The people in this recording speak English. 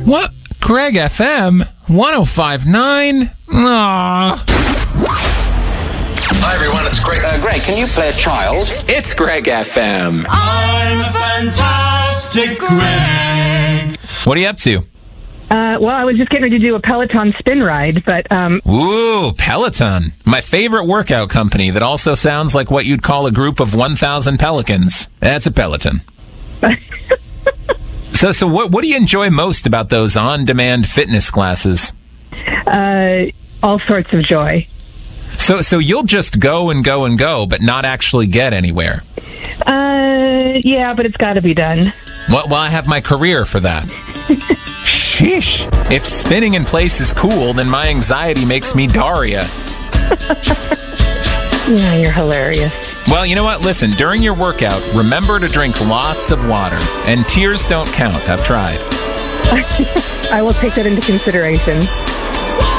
What? Greg FM 105.9? Aww. Hi everyone, it's Greg. Greg, can you play a child? It's Greg FM. I'm a fantastic Greg. What are you up to? Well, I was just getting ready to do a Peloton spin ride, but... Ooh, Peloton. My favorite workout company that also sounds like what you'd call a group of 1,000 pelicans. That's a Peloton. So what do you enjoy most about those on-demand fitness classes? all sorts of joy. So you'll just go and go and go, but not actually get anywhere? Yeah, but it's got to be done. Well, I have my career for that. Sheesh. If spinning in place is cool, then my anxiety makes me Daria. Yeah, you're hilarious. Well, you know what? Listen, during your workout, remember to drink lots of water. And tears don't count. I've tried. I will take that into consideration.